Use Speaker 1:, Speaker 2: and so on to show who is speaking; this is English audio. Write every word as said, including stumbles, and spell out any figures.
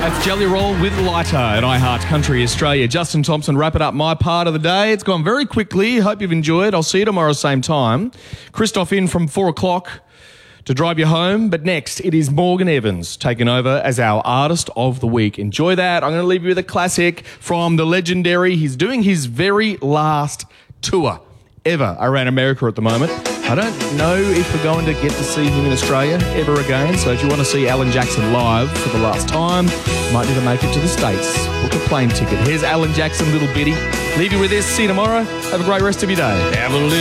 Speaker 1: That's Jelly Roll with Lighter at iHeart Country Australia. Justin Thompson wrapping up my part of the day. It's gone very quickly. Hope you've enjoyed. I'll see you tomorrow same time. Christoph in from four o'clock to drive you home. But next, it is Morgan Evans taking over as our Artist of the Week. Enjoy that. I'm going to leave you with a classic from the legendary. He's doing his very last tour ever around America at the moment. I don't know if we're going to get to see him in Australia ever again, so if you want to see Alan Jackson live for the last time, might need to make it to the States. Book a plane ticket. Here's Alan Jackson, Little Bitty. Leave you with this. See you tomorrow. Have a great rest of your day. Have a little